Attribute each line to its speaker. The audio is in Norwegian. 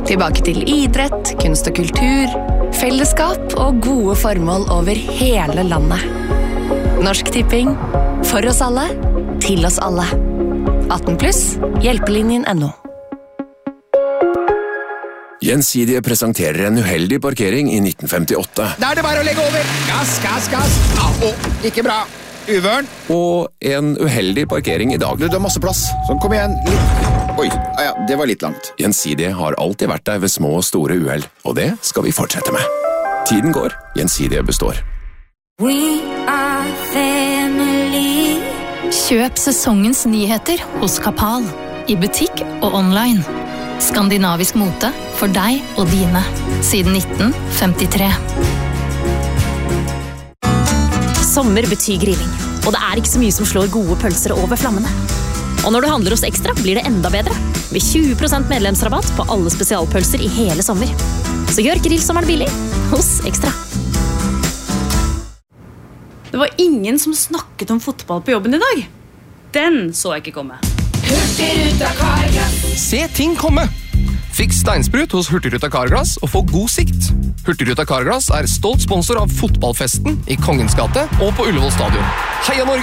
Speaker 1: Tilbake til idrett, kunst og kultur, fellesskap og gode formål over hele landet. Norsk Tipping. For oss alle. Til oss alle. 18+, hjelpelinjen.no.
Speaker 2: Gjensidige presenterer en uheldig parkering i 1958.
Speaker 3: Da er det bare å legge over. Gass, gass, gass. Ikke bra. Uvørn.
Speaker 2: Og en uheldig parkering i dag.
Speaker 3: Du har masse plass. Sånn, kom igjen. Oi, ja, det var litt langt.
Speaker 2: Gjensidige har alltid vært der ved små og store uheld, og det skal vi fortsette med. Tiden går, Gjensidige består.
Speaker 4: We are family.
Speaker 5: Kjøp sesongens nyheter hos Kapal. I butikk og online. Skandinavisk mote for deg og dine. Siden 1953.
Speaker 6: Sommer betyr grilling, og det er ikke så mye som slår gode pølser over flammene. Og når du handler hos Ekstra, blir det enda bedre. Med 20% medlemsrabatt på alle spesialpølser i hele sommer. Så gjør grillsommeren billig hos Ekstra.
Speaker 7: Det var ingen som snakket om fotball på jobben i dag. Den så jeg ikke komme.
Speaker 8: Hurtigruta Carglass.
Speaker 9: Se ting komme! Fiks steinsprut hos Hurtigruta Carglass og få god sikt. Hurtigruta Carglass er stolt sponsor av fotballfesten i Kongens gate og på Ullevål stadion. Heia Norge!